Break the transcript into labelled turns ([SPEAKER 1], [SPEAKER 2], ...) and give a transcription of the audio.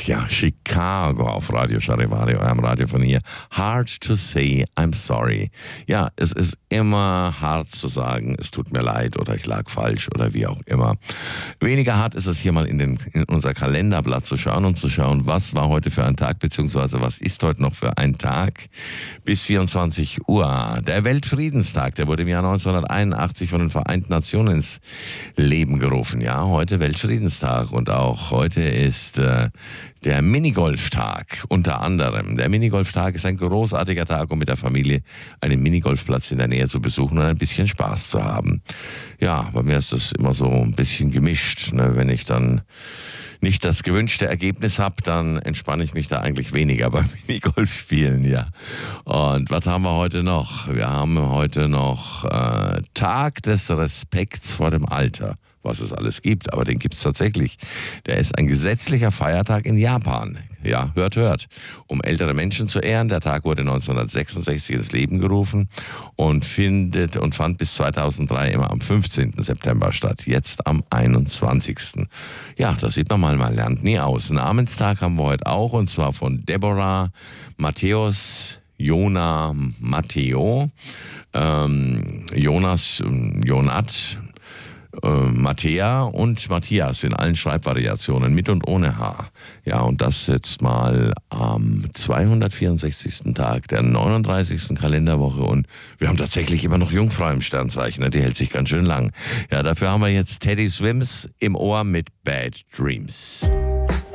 [SPEAKER 1] Ja, Chicago auf Radio Charivari, eurem Radio von hier. Hard to say I'm sorry. Ja, es ist immer hart zu sagen, es tut mir leid oder ich lag falsch oder wie auch immer. Weniger hart ist es hier mal in unser Kalenderblatt zu schauen und zu schauen, was war heute für ein Tag, beziehungsweise was ist heute noch für ein Tag bis 24 Uhr. Der Weltfriedenstag, der wurde im Jahr 1981 von den Vereinten Nationen ins Leben gerufen. Ja, heute Weltfriedenstag und auch heute ist der Minigolftag unter anderem. Der Minigolftag ist ein großartiger Tag, um mit der Familie einen Minigolfplatz in der Nähe zu besuchen und ein bisschen Spaß zu haben. Ja, bei mir ist das immer so ein bisschen gemischt. Ne? Wenn ich dann nicht das gewünschte Ergebnis habe, dann entspanne ich mich da eigentlich weniger beim Minigolfspielen, ja. Und was haben wir heute noch? Wir haben heute noch Tag des Respekts vor dem Alter. Was es alles gibt, aber den gibt es tatsächlich. Der ist ein gesetzlicher Feiertag in Japan. Ja, hört. Um ältere Menschen zu ehren. Der Tag wurde 1966 ins Leben gerufen und fand bis 2003 immer am 15. September statt. Jetzt am 21. Ja, das sieht man lernt nie aus. Namenstag haben wir heute auch, und zwar von Deborah, Matthäus, Jona, Matteo, Jonas, Jonat, Matthäa und Matthias in allen Schreibvariationen, mit und ohne H. Ja, und das jetzt mal am 264. Tag der 39. Kalenderwoche, und wir haben tatsächlich immer noch Jungfrau im Sternzeichen, die hält sich ganz schön lang. Ja, dafür haben wir jetzt Teddy Swims im Ohr mit Bad Dreams.